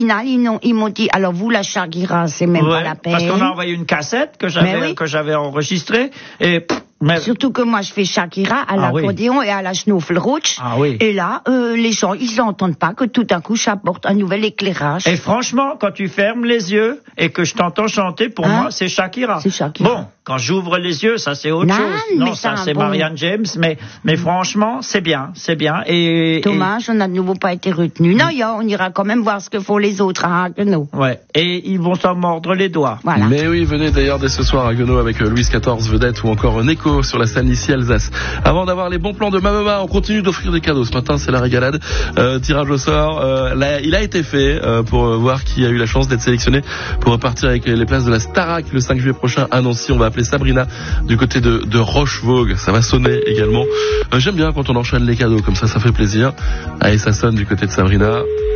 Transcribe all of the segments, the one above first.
ils m'ont dit, alors vous, la Shakira, c'est même pas la peine. Parce qu'on a envoyé une cassette que j'avais enregistrée et... Surtout que moi je fais Shakira à l'accordéon et à la Schnuffelrutsch. Ah oui. Et là, les gens, ils n'entendent pas que tout d'un coup j'apporte un nouvel éclairage. Et franchement, quand tu fermes les yeux et que je t'entends chanter, pour moi, c'est Shakira. C'est Shakira. Bon, quand j'ouvre les yeux, ça c'est autre chose. Non, ça c'est Marianne James, mais franchement, c'est bien. Dommage, on n'a de nouveau pas été retenu. Non, on ira quand même voir ce que font les autres à Haguenau. Ouais. Et ils vont s'en mordre les doigts. Voilà. Mais oui, venez d'ailleurs dès ce soir à Haguenau avec Louis XIV vedette ou encore un écho sur la scène ici Alsace. Avant d'avoir les bons plans de Mamama, on continue d'offrir des cadeaux. Ce matin, c'est la régalade. Tirage au sort. Il a été fait pour voir qui a eu la chance d'être sélectionné pour repartir avec les places de la Starac le 5 juillet prochain à Nancy. On va appeler Sabrina du côté de Rochevogue. Ça va sonner également. J'aime bien quand on enchaîne les cadeaux comme ça fait plaisir. Allez, ça sonne du côté de Sabrina.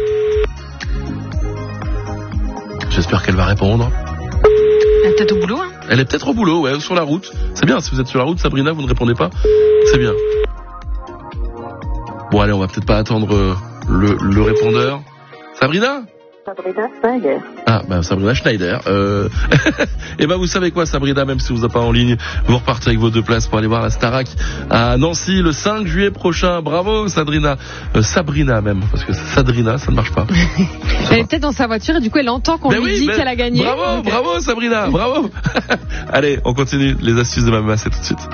J'espère qu'elle va répondre. Elle est peut-être au boulot, hein. Elle est peut-être au boulot, ouais, ou sur la route. C'est bien, si vous êtes sur la route, Sabrina, vous ne répondez pas. C'est bien. Bon, allez, on va peut-être pas attendre le répondeur. Sabrina Schneider. Ah, Sabrina Schneider. Et vous savez quoi, Sabrina, même si vous n'êtes pas en ligne, vous repartez avec vos 2 places pour aller voir la Starac à Nancy le 5 juillet prochain. Bravo, Sabrina. Sabrina même, parce que Sadrina, ça ne marche pas. Elle est peut-être dans sa voiture et du coup elle entend qu'on lui dit qu'elle a gagné. Bravo Sabrina, bravo. Allez, on continue les astuces de Mamama, c'est tout de suite.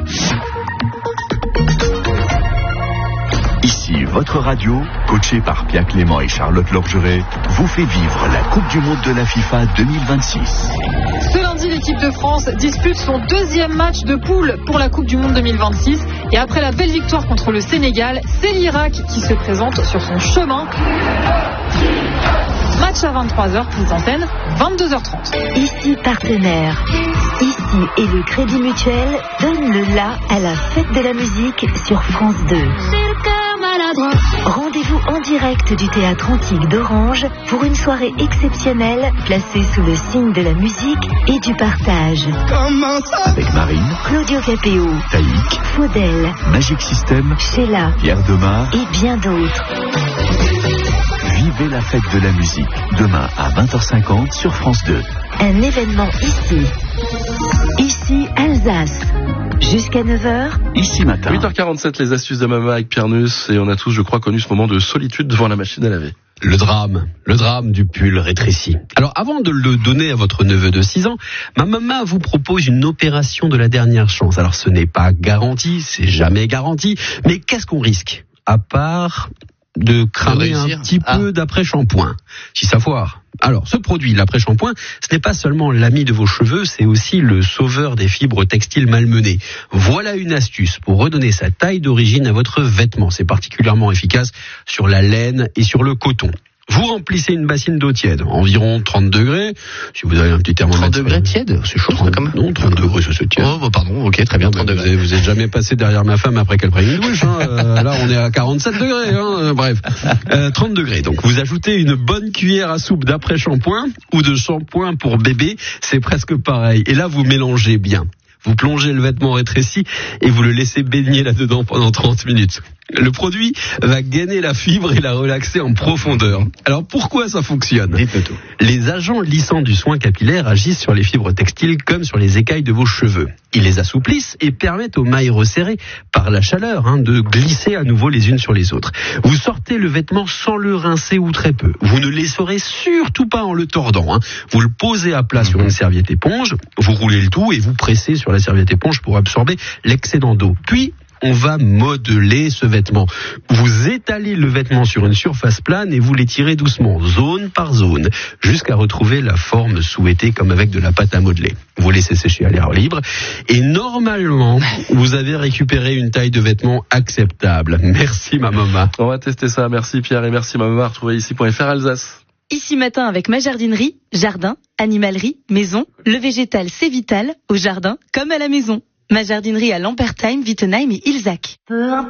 Ici, votre radio, coachée par Pierre Clément et Charlotte Lorgeret, vous fait vivre la Coupe du Monde de la FIFA 2026. Ce lundi, l'équipe de France dispute son 2e match de poule pour la Coupe du Monde 2026. Et après la belle victoire contre le Sénégal, c'est l'Irak qui se présente sur son chemin. Match à 23h, prise en scène, 22h30. Ici partenaire. Ici et le Crédit Mutuel donne le la à la fête de la musique sur France 2. Rendez-vous en direct du Théâtre Antique d'Orange pour une soirée exceptionnelle placée sous le signe de la musique et du partage. Avec Marine, Claudio Capéo, Taïk, Faudel, Magic System, Sheila, Pierre Demar et bien d'autres. Vivez la fête de la musique, demain à 20h50 sur France 2. Un événement ici Alsace. Jusqu'à 9h. Ici matin. 8h47, les astuces de Mamama avec Pierre Nuss. Et on a tous, je crois, connu ce moment de solitude devant la machine à laver. Le drame du pull rétréci. Alors, avant de le donner à votre neveu de 6 ans, ma maman vous propose une opération de la dernière chance. Alors, ce n'est pas garanti, c'est jamais garanti. Mais qu'est-ce qu'on risque? À part de cramer un petit peu d'après-shampoing. Si ça foire. Alors, ce produit, l'après-shampoing, ce n'est pas seulement l'ami de vos cheveux, c'est aussi le sauveur des fibres textiles malmenées. Voilà une astuce pour redonner sa taille d'origine à votre vêtement. C'est particulièrement efficace sur la laine et sur le coton. Vous remplissez une bassine d'eau tiède, environ 30 degrés. Si vous avez un petit thermomètre. 30 degrés tiède? C'est chaud, ça, quand même. Non, 30 degrés, c'est tiède. Oh, pardon, ok, très bien, 30 degrés. Vous êtes jamais passé derrière ma femme après qu'elle prenne une douche, hein. Là, on est à 47 degrés, hein. Bref. 30 degrés. Donc, vous ajoutez une bonne cuillère à soupe d'après-shampoing ou de shampoing pour bébé. C'est presque pareil. Et là, vous mélangez bien. Vous plongez le vêtement rétréci et vous le laissez baigner là-dedans pendant 30 minutes. Le produit va gainer la fibre et la relaxer en profondeur. Alors pourquoi ça fonctionne? Les agents lissants du soin capillaire agissent sur les fibres textiles comme sur les écailles de vos cheveux. Ils les assouplissent et permettent aux mailles resserrées par la chaleur de glisser à nouveau les unes sur les autres. Vous sortez le vêtement sans le rincer ou très peu. Vous ne l'essorez surtout pas en le tordant. Vous le posez à plat sur une serviette éponge, vous roulez le tout et vous pressez sur la serviette éponge pour absorber l'excédent d'eau. Puis, on va modeler ce vêtement. Vous étalez le vêtement sur une surface plane et vous l'étirez doucement, zone par zone, jusqu'à retrouver la forme souhaitée comme avec de la pâte à modeler. Vous laissez sécher à l'air libre et normalement, vous avez récupéré une taille de vêtement acceptable. Merci ma maman. On va tester ça. Merci Pierre et merci ma maman. Retrouvez ici.fr Alsace. Ici matin avec ma jardinerie, jardin, animalerie, maison, le végétal c'est vital, au jardin comme à la maison. Ma jardinerie à Lampertheim, Wittenheim et Ilzac.